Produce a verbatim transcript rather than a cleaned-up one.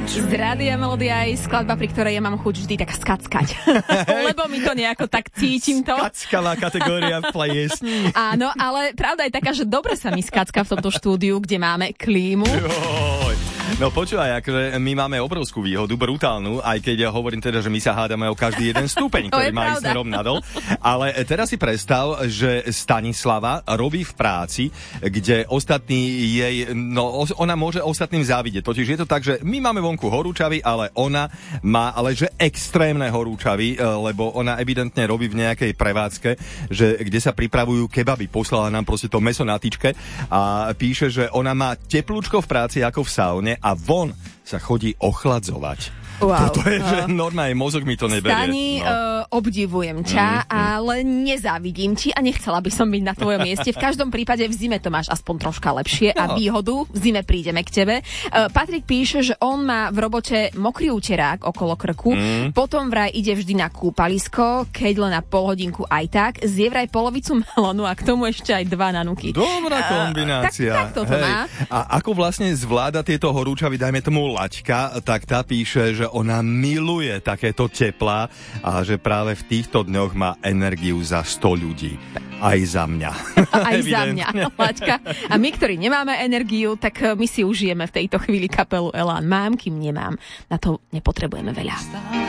Z Rádia Melódia aj skladba, pri ktorej ja mám chuť vždy tak skackať. Lebo mi to nejako tak cítim to. Skackalá kategória pliesní. Áno, ale pravda je taká, že dobre sa mi skacka v tomto štúdiu, kde máme klímu. Joj. No počúvaj, akože my máme obrovskú výhodu, brutálnu, aj keď ja hovorím teda, že my sa hádame o každý jeden stupeň, ktorý má ísť smerom nadol. Ale teraz si predstav, že Stanislava robí v práci, kde ostatní jej, no ona môže ostatným závidieť. Totiž je to tak, že my máme vonku horúčavy, ale ona má ale že extrémne horúčavy, lebo ona evidentne robí v nejakej prevádzke, že kde sa pripravujú kebaby. Poslala nám proste to mäso na tyčke a píše, že ona má teplúčko v práci ako v saune a von sa chodí ochladzovať. Wow. Toto je, že normálne mozog mi to neberie. Stani, no. uh, obdivujem ťa, mm, mm. ale nezávidím ti a nechcela by som byť na tvojom mieste. V každom prípade v zime to máš aspoň troška lepšie no. a výhodu. V zime prídeme k tebe. Uh, Patrik píše, že on má v robote mokrý úterák okolo krku, mm. potom vraj ide vždy na kúpalisko, keď len na pol hodinku aj tak, zje vraj polovicu melónu a k tomu ešte aj dva nanuky. Dobrá kombinácia. Uh, tak, tak toto má. A ako vlastne zvláda tieto horúčavy, dajme tomu Laďka, tak tá píše, že ona miluje takéto teplá a že práve v týchto dňoch má energiu za sto ľudí. Aj za mňa. Aj za mňa, Laďka. A my, ktorí nemáme energiu, tak my si užijeme v tejto chvíli kapelu Elán. Mám, kým nemám. Na to nepotrebujeme veľa.